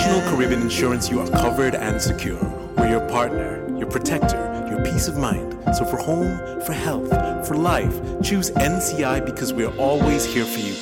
National Caribbean Insurance, you are covered and secure. We're your partner, your protector, your peace of mind. So for home, for health, for life, choose NCI because we're always here for you,